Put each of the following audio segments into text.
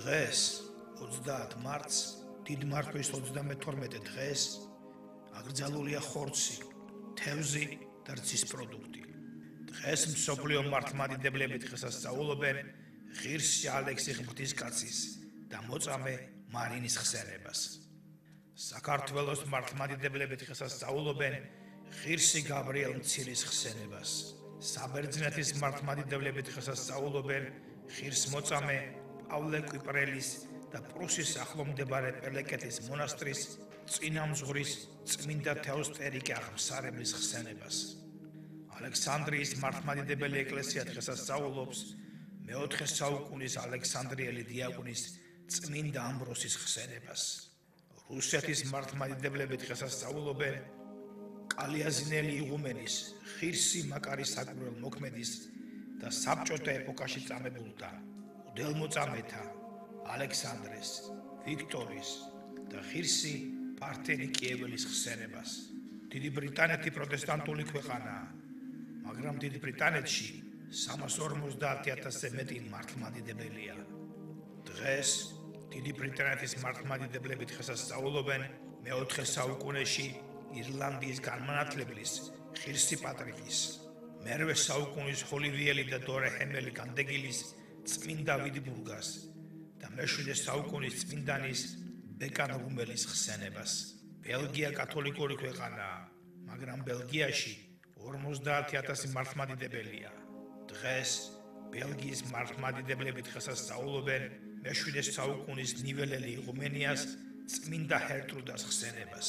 დღეს 30 მარტს დიდ მართვის 32 დღეს აკრძალულია ხორცი, თევზი და რძის პროდუქტი. დღეს მსოფლიო მართლმადიდებლები დღესასწაულობენ ღირსი ალექსი ღვთისკაცის და მოწამე მარინის ხსენებას. საქართველოს მართლმადიდებლები დღესასწაულობენ ღირსი გაბრიელ მცირის ხსენებას. საბერძნეთის მართლმადიდებლები დღესასწაულობენ ღირს მოწამე პავლე კვიპრელის და პრუსის ახლომდებარე პელეკეთის მონასტრის წინამძღვრის წმინდა თეოსტერიკე აღმსარებლის ხსენებას. ალექსანდრიის მართლმადიდებელი ეკლესია დღესასწაულობს მეოთხე საუკუნის ალექსანდრიელი დიაკონის წმინდა ამბროსის ხსენებას. რუსეთის მართლმადიდებლები დღესასწაულობენ კალიაზინელი იღუმენის, ღირსი მაკარის საკვირველ მოქმედის და საბჭოთა ეპოქაში წამებულთა უდელმოწამეთა ალექსანდრეს, ვიქტორის და ღირსი პართენი კიეველის ხსენებას. დიდი ბრიტანეთი პროტესტანტული ქვეყანაა, მაგრამ დიდ ბრიტანეთში 350,000-ზე მეტი მართლმადიდებელია. დღეს დიდი ბრიტანეთის მართლმადიდებლები დღესასწაულობენ მეოთხე საუკუნეში ირლანდიის განმანათლებლის ღირსი პატრიკის, მერვე საუკუნის ჰოლივიელი და დორე ჰემელი განდეგილის წმინდა ვიდბურგას და მეშვიდე საუკუნის წმინდანის ბეკან რუმელის ხსენებას. ბელგია კათოლიკური ქვეყანაა, მაგრამ ბელგიაში 50,000 მართლმადიდებელია. დღეს ბელგიის მართლმადიდებლები დღესასწაულობენ მეშვიდე საუკუნის ნიველელი იღუმენიას წმინდა ჰერტრუდას ხსენებას.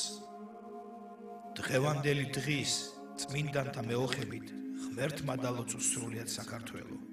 დღევანდელი დღის წმინდანთა მეოხებით ღმერთმა დალოცოს სრულიად საქართველო.